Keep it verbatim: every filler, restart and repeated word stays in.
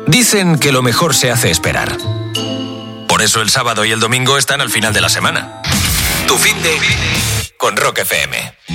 Dicen que lo mejor se hace esperar. Por eso el sábado y el domingo están al final de la semana. Tu finde con Rock F M.